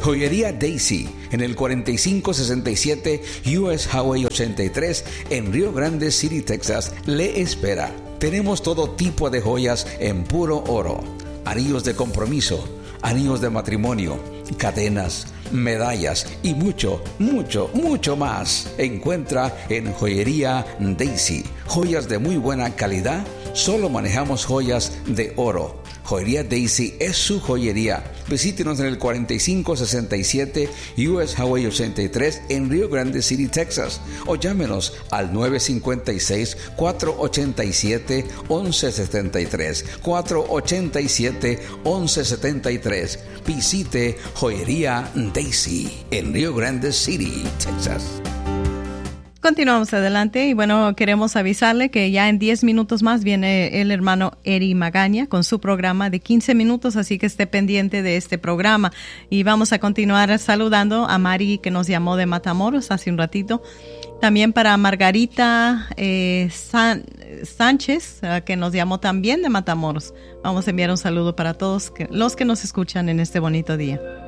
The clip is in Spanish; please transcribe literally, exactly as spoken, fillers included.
Joyería Daisy, en el cuarenta y cinco sesenta y siete U S Highway ochenta y tres, en Rio Grande City, Texas, le espera. Tenemos todo tipo de joyas en puro oro, anillos de compromiso, anillos de matrimonio, cadenas, medallas y mucho, mucho, mucho más. Encuentra en Joyería Daisy joyas de muy buena calidad. Solo manejamos joyas de oro. Joyería Daisy es su joyería. Visítenos en el cuarenta y cinco sesenta y siete U S Highway ochenta y tres en Rio Grande City, Texas. O llámenos al nueve cinco seis, cuatro ocho siete, once setenta y tres. cuatro ocho siete, once setenta y tres. Visite Joyería Daisy en Rio Grande City, Texas. Continuamos adelante y bueno, queremos avisarle que ya en diez minutos más viene el hermano Eri Magaña con su programa de quince minutos, así que esté pendiente de este programa. Y vamos a continuar saludando a Mari, que nos llamó de Matamoros hace un ratito. También para Margarita eh, San, Sánchez, uh, que nos llamó también de Matamoros. Vamos a enviar un saludo para todos que, los que nos escuchan en este bonito día.